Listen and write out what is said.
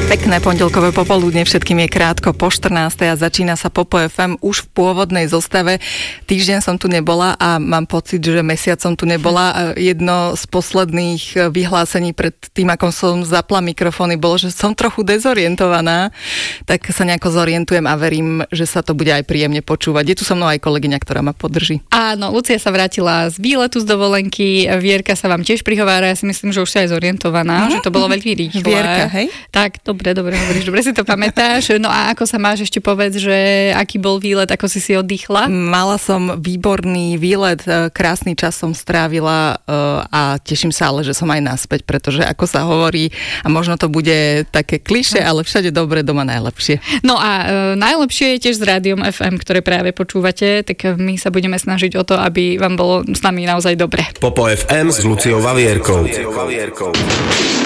Pekné pondelkové popoludne, všetkým je krátko po 14. a začína sa Popo FM už v pôvodnej zostave. Týždeň som tu nebola a mám pocit, že mesiac som tu nebola. Jedno z posledných vyhlásení pred tým, ako som zapla mikrofóny, bolo, že som trochu dezorientovaná, tak sa nejako zorientujem a verím, že sa to bude aj príjemne počúvať. Je tu so mnou aj kolegyňa, ktorá ma podrží. Áno, Lucia sa vrátila z výletu z dovolenky, Vierka sa vám tiež prihovára, ja si myslím, že už sa aj zorientovaná, že to bolo veľmi rýchle. Vierka, hej? Tak, dobre hovoríš, dobre si to pamätáš. No a ako sa máš, ešte povedz, že aký bol výlet, ako si oddychla? Mala som výborný výlet, krásny čas som strávila a teším sa ale, že som aj naspäť, pretože ako sa hovorí, a možno to bude také klišé, ale všade dobre, doma najlepšie. No a najlepšie je tiež s Rádiom FM, ktoré práve počúvate, tak my sa budeme snažiť o to, aby vám bolo s nami naozaj dobre. Popo FM s Luciou Vavierkou.